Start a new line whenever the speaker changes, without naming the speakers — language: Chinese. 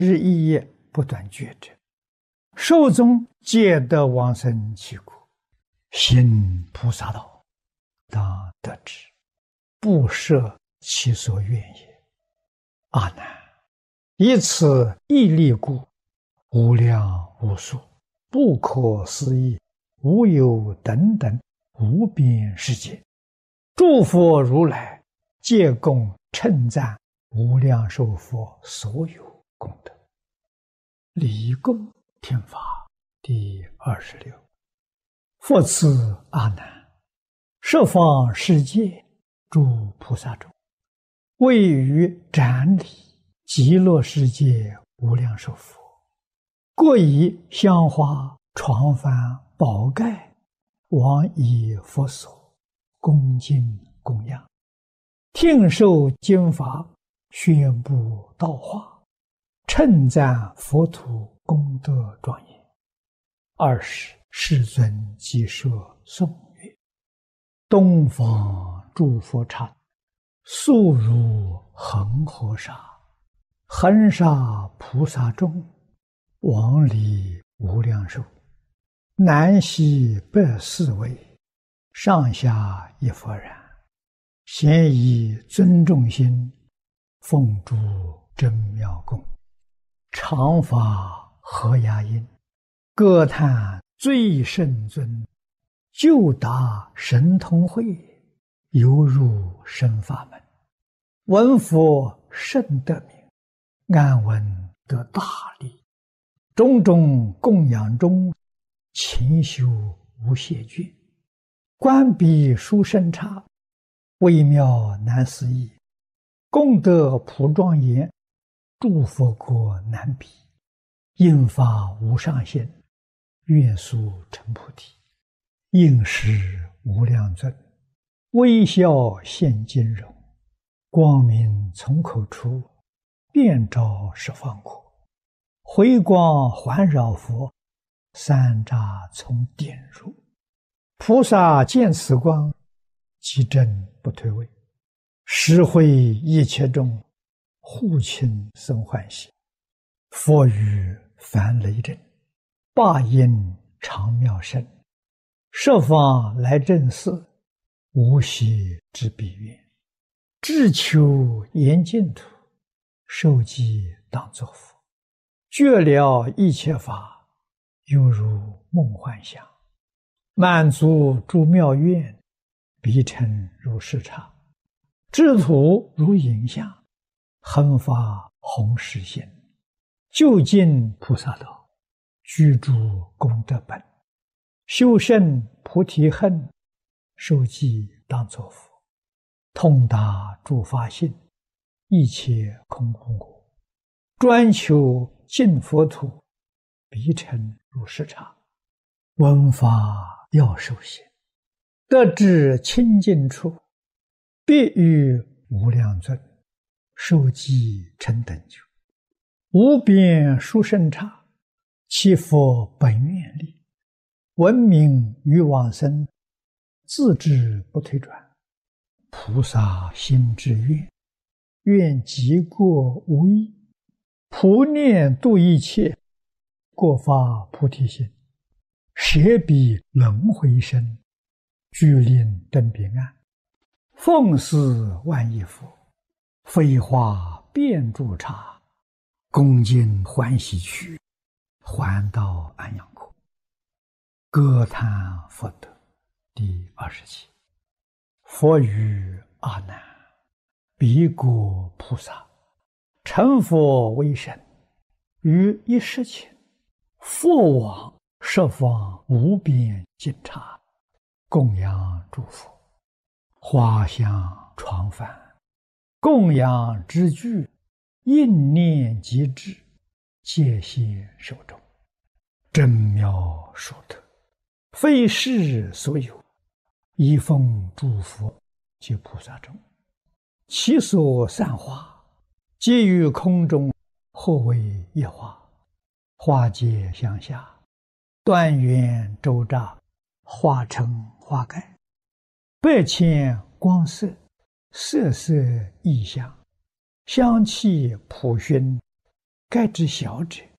日一夜不断觉者，寿终皆得往生其国，行菩萨道，当得之，不设其所愿也。阿难，以此一力故，无量无数，不可思议，无有等等无边世界，诸佛如来皆共称赞无量寿佛所有功德。离供听法第26。复次阿难，十方世界诸菩萨中，位于展礼极乐世界无量寿佛，各以香花床幡宝盖往以佛所恭敬供养，听受经法，宣布道化，称赞佛土功德庄严。20世尊即说颂曰：东方诸佛刹，速如恒河沙，恒沙菩萨众，往礼无量寿，南西北四围，上下一佛然，咸以尊重心，奉诸真妙供，常发和雅音，歌叹最胜尊，就达神通会，犹入深法门。闻佛甚得名，安闻得大利，种种供养中，勤修无懈倦，观彼殊胜刹，微妙难思议，功德普庄严，诸佛国难比，应发无上限，愿速成菩提。应时无量尊，微笑现金容，光明从口出，遍照十方国，回光环绕佛，三匝从点入。菩萨见此光，其真不退位，实会一切众，护亲生欢喜。佛语梵雷震，霸音长妙声，十方来正寺，无息之彼愿，志求严净土，受记当作佛，觉了一切法，犹如梦幻想，满足诸妙愿，彼尘如视察，智土如影像，恒发弘誓心，究竟菩萨道，居住功德本，修胜菩提恨，受记当作佛，通达诸法性，一切空空果，专求净佛土，彼尘如视察，闻法要受行，得至清净处，必与无量尊，受记成等觉，无边殊胜刹，其佛本愿力，闻名于往生，自知不退转，菩萨心之愿，愿极过无异，普念度一切，过发菩提心，舍彼轮回身，具令登彼岸，奉事万亿佛，飞化遍诸刹，恭敬欢喜去，还到安养国。歌叹佛德第27。佛语阿难，彼国菩萨成佛为身，于一时前，复往十方无边尽刹，供养诸佛，花香床幡，供养之具，应念即至，戒现手中，真妙殊特，非世所有，一奉诸佛及菩萨众，其所散花，皆于空中，或为一花，花皆相下，端圆周匝，化成花盖，百千光色，色色异香，香气普熏， 该知晓者，